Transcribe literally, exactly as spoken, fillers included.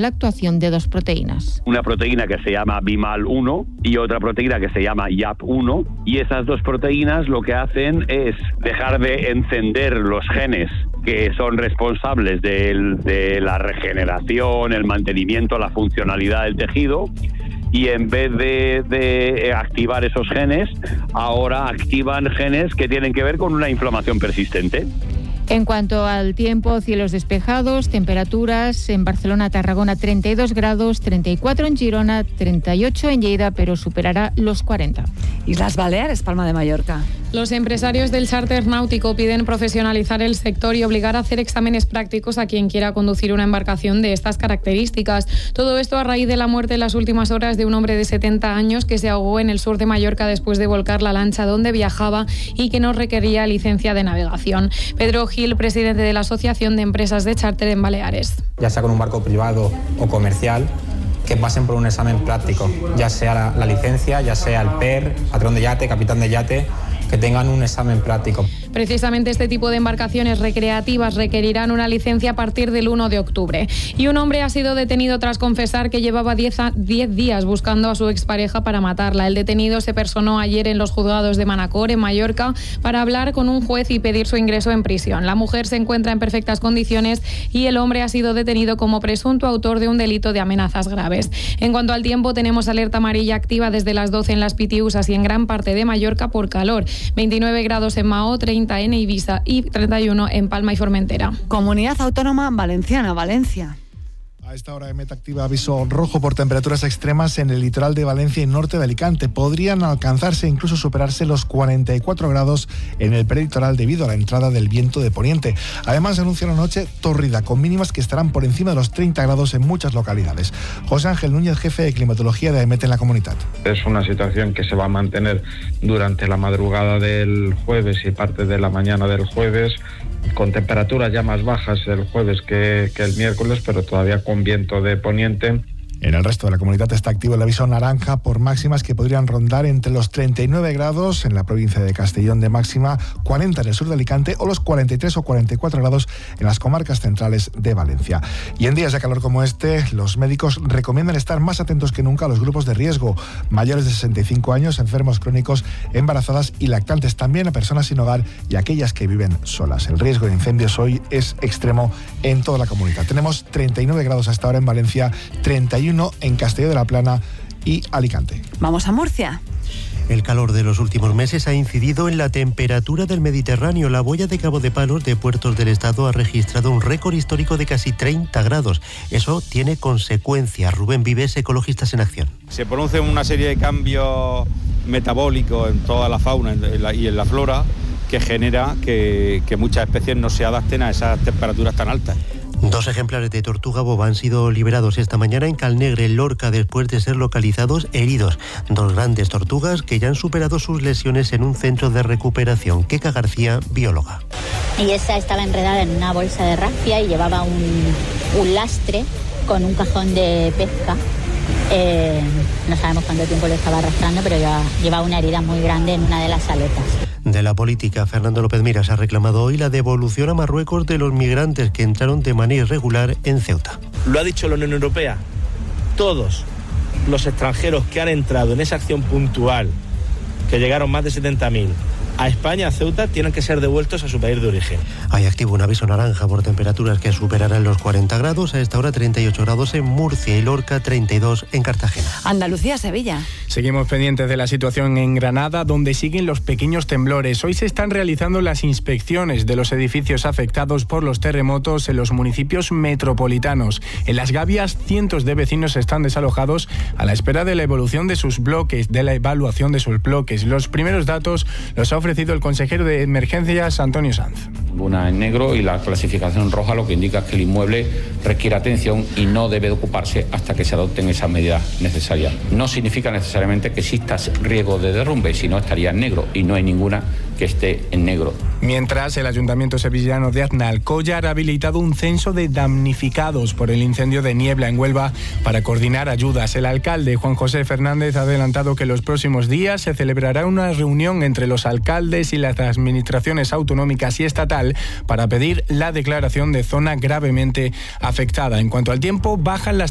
la actuación de dos proteínas. Una proteína que se llama Bimal uno y otra proteína que se llama Y A P uno, y esas dos proteínas lo que hacen es dejar de encender los genes que son responsables de, de la regeneración, el mantenimiento, la funcionalidad del tejido, y en vez de, de activar esos genes, ahora activan genes que tienen que ver con una inflamación persistente. En cuanto al tiempo, cielos despejados, temperaturas en Barcelona, Tarragona treinta y dos grados, treinta y cuatro en Girona, treinta y ocho en Lleida, pero superará los cuarenta. Islas Baleares, Palma de Mallorca. Los empresarios del charter náutico piden profesionalizar el sector y obligar a hacer exámenes prácticos a quien quiera conducir una embarcación de estas características. Todo esto a raíz de la muerte en las últimas horas de un hombre de setenta años que se ahogó en el sur de Mallorca después de volcar la lancha donde viajaba y que no requería licencia de navegación. Pedro Gil, presidente de la Asociación de Empresas de Charter en Baleares. Ya sea con un barco privado o comercial, que pasen por un examen práctico, ya sea la, la licencia, ya sea el P E R, patrón de yate, capitán de yate, que tengan un examen práctico. Precisamente este tipo de embarcaciones recreativas requerirán una licencia a partir del uno de octubre. Y un hombre ha sido detenido tras confesar que llevaba diez días buscando a su expareja para matarla. El detenido se personó ayer en los juzgados de Manacor, en Mallorca, para hablar con un juez y pedir su ingreso en prisión. La mujer se encuentra en perfectas condiciones y el hombre ha sido detenido como presunto autor de un delito de amenazas graves. En cuanto al tiempo, tenemos alerta amarilla activa desde las doce en las Pitiusas y en gran parte de Mallorca por calor. veintinueve grados en Mahó, treinta en Ibiza y treinta y uno en Palma y Formentera. Comunidad Autónoma Valenciana, Valencia. A esta hora EMET activa aviso rojo por temperaturas extremas en el litoral de Valencia y norte de Alicante. Podrían alcanzarse e incluso superarse los cuarenta y cuatro grados en el prelitoral debido a la entrada del viento de poniente. Además, se anuncia una noche tórrida con mínimas que estarán por encima de los treinta grados en muchas localidades. José Ángel Núñez, jefe de climatología de EMET en la comunidad. Es una situación que se va a mantener durante la madrugada del jueves y parte de la mañana del jueves, con temperaturas ya más bajas el jueves que, que el miércoles, pero todavía con viento de poniente. En el resto de la comunidad está activo el aviso naranja por máximas que podrían rondar entre los treinta y nueve grados en la provincia de Castellón de máxima, cuarenta en el sur de Alicante o los cuarenta y tres o cuarenta y cuatro grados en las comarcas centrales de Valencia. Y en días de calor como este, los médicos recomiendan estar más atentos que nunca a los grupos de riesgo, mayores de sesenta y cinco años, enfermos crónicos, embarazadas y lactantes, también a personas sin hogar y aquellas que viven solas. El riesgo de incendios hoy es extremo en toda la comunidad. Tenemos treinta y nueve grados hasta ahora en Valencia, treinta y uno en Castelló de la Plana y Alicante. Vamos a Murcia. El calor de los últimos meses ha incidido en la temperatura del Mediterráneo. La boya de Cabo de Palos de Puertos del Estado ha registrado un récord histórico de casi treinta grados. Eso tiene consecuencias. Rubén Vives, Ecologistas en Acción. Se producen una serie de cambios metabólicos en toda la fauna y en la flora que genera que, que muchas especies no se adapten a esas temperaturas tan altas. Dos ejemplares de tortuga boba han sido liberados esta mañana en Calnegre, Lorca, después de ser localizados heridos. Dos grandes tortugas que ya han superado sus lesiones en un centro de recuperación. Keka García, bióloga. Y esa estaba enredada en una bolsa de rafia y llevaba un, un lastre con un cajón de pesca. Eh, no sabemos cuánto tiempo lo estaba arrastrando, pero llevaba, llevaba una herida muy grande en una de las aletas. De la política, Fernando López Miras ha reclamado hoy la devolución a Marruecos de los migrantes que entraron de manera irregular en Ceuta. Lo ha dicho la Unión Europea. Todos los extranjeros que han entrado en esa acción puntual, que llegaron más de setenta mil, a España, a Ceuta, tienen que ser devueltos a su país de origen. Hay activo un aviso naranja por temperaturas que superarán los cuarenta grados, a esta hora treinta y ocho grados en Murcia y Lorca, treinta y dos en Cartagena. Andalucía, Sevilla. Seguimos pendientes de la situación en Granada, donde siguen los pequeños temblores. Hoy se están realizando las inspecciones de los edificios afectados por los terremotos en los municipios metropolitanos. En Las Gavias, cientos de vecinos están desalojados a la espera de la evolución de sus bloques, de la evaluación de sus bloques. Los primeros datos los ha ofrecido el consejero de Emergencias, Antonio Sanz. Una en negro y la clasificación roja, lo que indica es que el inmueble requiere atención y no debe de ocuparse hasta que se adopten esas medidas necesarias. No significa necesariamente que exista riesgo de derrumbe, sino estaría en negro y no hay ninguna que esté en negro. Mientras, el Ayuntamiento sevillano de Aznalcóllar ha habilitado un censo de damnificados por el incendio de Niebla en Huelva para coordinar ayudas. El alcalde, Juan José Fernández, ha adelantado que los próximos días se celebrará una reunión entre los alcaldes y las administraciones autonómicas y estatal para pedir la declaración de zona gravemente afectada. En cuanto al tiempo, bajan las